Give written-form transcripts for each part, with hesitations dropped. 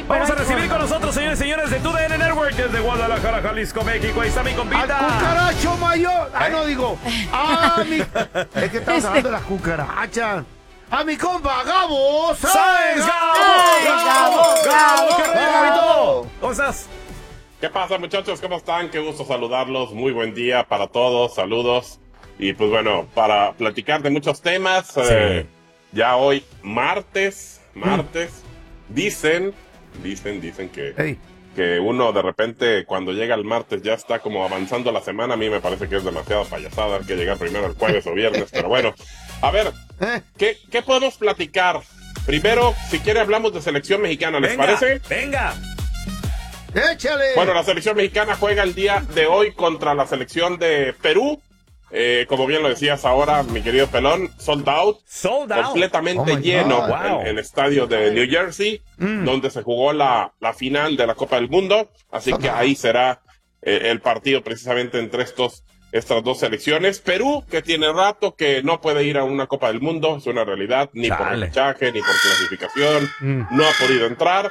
Vamos a recibir con nosotros, señores y señores, de TUDN Network desde Guadalajara, Jalisco, México. Ahí está mi compita. ¡Al cucaracho mayor! No digo. Es que estamos hablando de las cucarachas. ¡A mi compa Gabo! ¡Sáenz, Gabo! ¡Qué rollo, Gabito! ¿Cómo estás? ¿Qué pasa, muchachos? ¿Cómo están? Qué gusto saludarlos. Muy buen día para todos. Saludos. Y pues bueno, para platicar de muchos temas, ya hoy martes, dicen que uno de repente cuando llega el martes ya está como avanzando la semana. A mí me parece que es demasiado payasada que llegar primero el jueves o viernes, pero bueno. A ver, ¿qué podemos platicar? Primero, si quiere hablamos de selección mexicana, ¿les parece? ¡Venga! ¡Échale! Bueno, la selección mexicana juega el día de hoy contra la selección de Perú. Como bien lo decías ahora, mi querido Pelón, sold out. Completamente lleno en el estadio de New Jersey, donde se jugó la final de la Copa del Mundo. Así que ahí será el partido precisamente entre estas dos selecciones. Perú, que tiene rato que no puede ir a una Copa del Mundo, es una realidad, ni por repechaje, ni por clasificación, no ha podido entrar.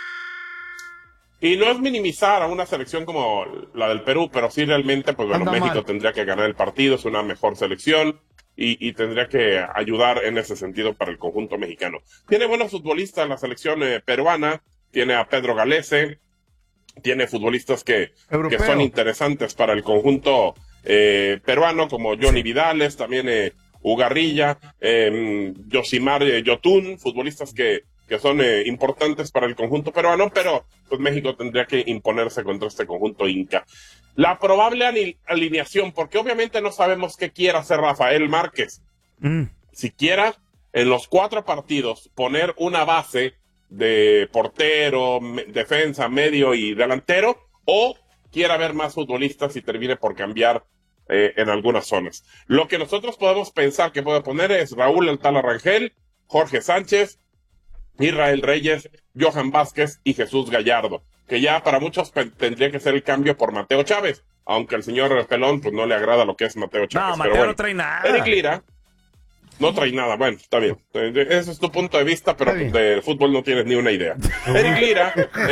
Y no es minimizar a una selección como la del Perú, pero sí realmente, pues bueno, México tendría que ganar el partido, es una mejor selección y tendría que ayudar en ese sentido para el conjunto mexicano. Tiene buenos futbolistas la selección peruana, tiene a Pedro Galese, tiene futbolistas que son interesantes para el conjunto peruano, como Johnny Vidales, también Ugarrilla, Yosimar Yotun, futbolistas que son importantes para el conjunto peruano, pero pues México tendría que imponerse contra este conjunto inca. La probable alineación, porque obviamente no sabemos qué quiere hacer Rafael Márquez. Si quiera, en los 4 partidos, poner una base de portero, defensa, medio y delantero, o quiera ver más futbolistas y termine por cambiar en algunas zonas. Lo que nosotros podemos pensar que puede poner es Raúl El Tala Rangel, Jorge Sánchez, Israel Reyes, Johan Vázquez y Jesús Gallardo, que ya para muchos tendría que ser el cambio por Mateo Chávez, aunque al señor Pelón pues no le agrada lo que es Mateo Chávez. No, Mateo pero bueno, no trae nada. Eric Lira no trae nada, bueno, está bien. Ese es tu punto de vista, pero de fútbol no tienes ni una idea. Eric Lira,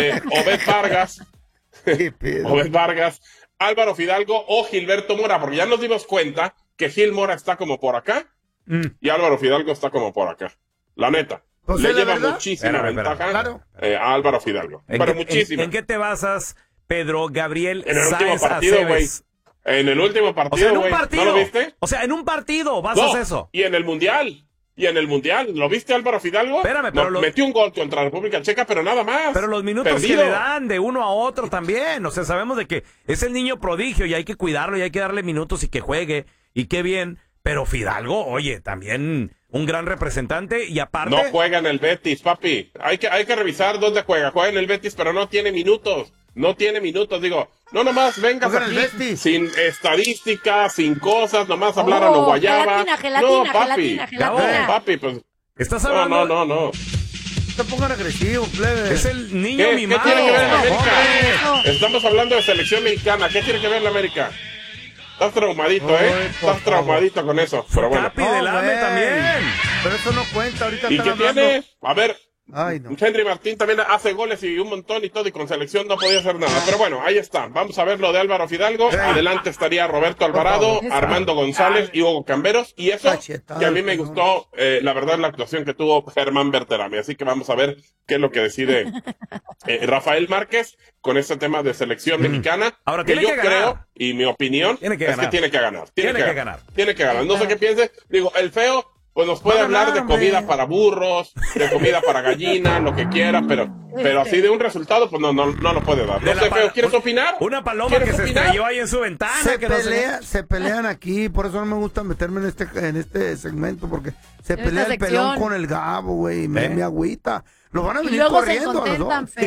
Obed Vargas, Álvaro Fidalgo o Gilberto Mora, porque ya nos dimos cuenta que Gil Mora está como por acá y Álvaro Fidalgo está como por acá. La neta. Pues le lleva muchísima ventaja a Álvaro Fidalgo. Pero muchísima. ¿En qué te basas, Pedro Gabriel En el Sáenz último partido, güey. En el último partido, güey. ¿No lo viste? O sea, en un partido basas eso. Y en el Mundial. ¿Lo viste, Álvaro Fidalgo? Espérame, pero metió un gol contra la República Checa, pero nada más. Pero los minutos que le dan de uno a otro también. O sea, sabemos de que es el niño prodigio y hay que cuidarlo y hay que darle minutos y que juegue. Y qué bien. Pero Fidalgo, oye, también un gran representante y aparte... No juega en el Betis, papi. Hay que revisar dónde juega. Juega en el Betis, pero no tiene minutos. Digo, no nomás vengas aquí sin estadísticas, sin cosas, nomás hablar a lo guayaba. Papi, pues... ¿Estás hablando? No. No te pongan agresivo, plebe. Es el niño mimado. ¿Qué tiene que ver la América? Estamos hablando de selección mexicana. ¿Qué tiene que ver la América? Estás traumadito, Estás traumadito con eso. Pero bueno. Capi del AME también. Pero eso no cuenta, ahorita ¿Y qué tiene? A ver, Ay, no. Henry Martín también hace goles y un montón y todo, y con selección no podía hacer nada. Pero bueno, ahí está. Vamos a ver lo de Álvaro Fidalgo. Adelante estaría Roberto Alvarado, Armando González y Hugo Camberos. Y eso, que a mí me gustó, la verdad, la actuación que tuvo Germán Berterame. Así que vamos a ver qué es lo que decide Rafael Márquez con este tema de selección mexicana. Ahora, que yo creo, y mi opinión, es que tiene que ganar. Tiene que ganar. No sé qué piense. Digo, el feo... Pues nos puede hablar de comida para burros, de comida para gallina, lo que quiera, pero así de un resultado, pues no lo puede dar. No sé, feo, ¿quieres opinar? Una paloma que se estrelló ahí en su ventana. Se pelean aquí, por eso no me gusta meterme en este segmento, porque se pelea el pelón con el Gabo, güey, me agüita. Los van a venir corriendo a los dos.